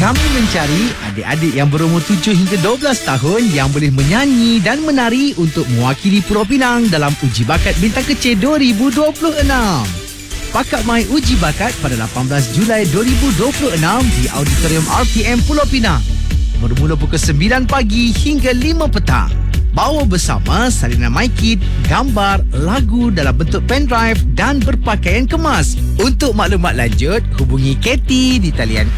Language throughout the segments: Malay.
Kami mencari adik-adik yang berumur 7 hingga 12 tahun yang boleh menyanyi dan menari untuk mewakili Pulau Pinang dalam Uji Bakat Bintang Kecil 2026. Pakat mai uji bakat pada 18 Julai 2026 di Auditorium RTM Pulau Pinang. Bermula pukul 9 pagi hingga 5 petang. Bawa bersama salinan mic kit, gambar, lagu dalam bentuk pendrive dan berpakaian kemas. Untuk maklumat lanjut, hubungi Katie di talian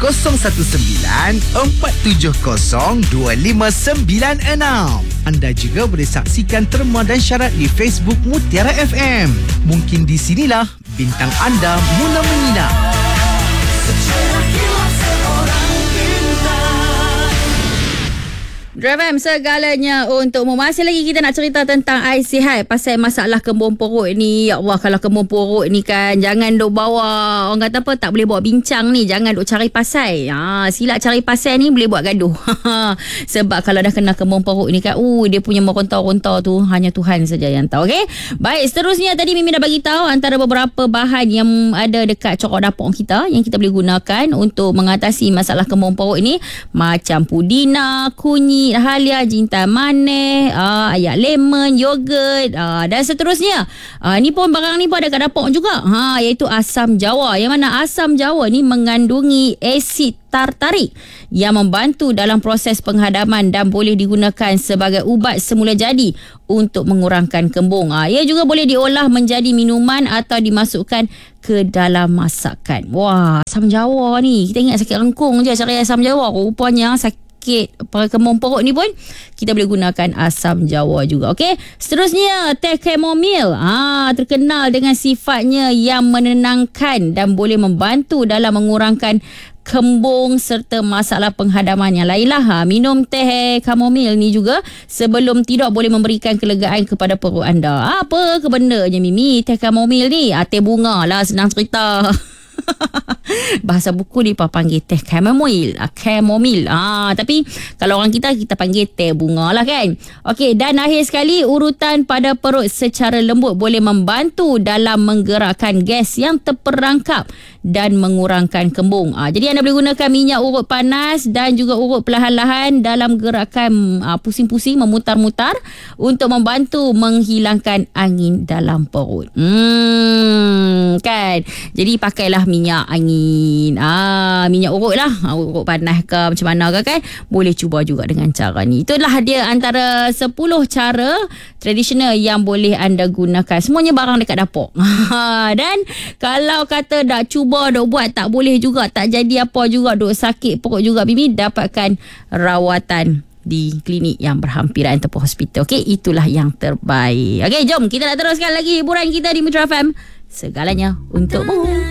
017-470-25996. Anda juga boleh saksikan terma dan syarat di Facebook Mutiara FM. Mungkin di sinilah bintang anda mula menyinar. Drive FM segalanya untukmu. Masih lagi kita nak cerita tentang I sihat pasal masalah kembung perut ni. Ya Allah, kalau kembung perut ni kan, jangan duk bawa, orang kata apa, tak boleh bawa bincang ni. Jangan duk cari pasal. Silap cari pasal ni boleh buat gaduh. Sebab kalau dah kena kembung perut ni kan, dia punya meronta-ronta tu hanya Tuhan saja yang tahu. Okay? Baik, seterusnya tadi Mimi dah bagi tahu antara beberapa bahan yang ada dekat corok dapur kita yang kita boleh gunakan untuk mengatasi masalah kembung perut ni, macam pudina, kunyit, halia, jintan manis, ayak lemon, yogurt, dan seterusnya. Ni pun barang ni pun ada kat dapur juga. Iaitu asam jawa. Yang mana asam jawa ni mengandungi asid tartarik yang membantu dalam proses penghadaman dan boleh digunakan sebagai ubat semula jadi untuk mengurangkan kembung. Ia juga boleh diolah menjadi minuman atau dimasukkan ke dalam masakan. Wah, asam jawa ni. Kita ingat sakit lengkung je cari asam jawa. Rupanya sakit kembung perut ni pun kita boleh gunakan asam jawa juga. Okey, seterusnya teh chamomile. Terkenal dengan sifatnya yang menenangkan dan boleh membantu dalam mengurangkan kembung serta masalah penghadaman yang lain lah. Minum teh chamomile ni juga sebelum tidur boleh memberikan kelegaan kepada perut anda. Apa kebenarnya Mimi teh chamomile ni? Teh bunga lah, senang cerita. Bahasa buku ni panggil teh chamomile. Tapi kalau orang kita panggil teh bunga lah kan. Okey, dan akhir sekali, urutan pada perut secara lembut boleh membantu dalam menggerakkan gas yang terperangkap dan mengurangkan kembung. Jadi anda boleh gunakan minyak urut panas dan juga urut perlahan-lahan dalam gerakan pusing-pusing, memutar-mutar untuk membantu menghilangkan angin dalam perut. Kan? Jadi pakailah minyak angin. Minyak urut lah. Urut panas ke macam mana ke kan. Boleh cuba juga dengan cara ni. Itulah dia antara 10 cara tradisional yang boleh anda gunakan. Semuanya barang dekat dapur. Dan kalau kata dah cuba, dah buat tak boleh juga, tak jadi apa juga, duk sakit perut juga, Bibi dapatkan rawatan di klinik yang berhampiran ataupun hospital. Okey, itulah yang terbaik. Okey, jom kita nak teruskan lagi hiburan kita di Mutiara FM. Segalanya untukmu.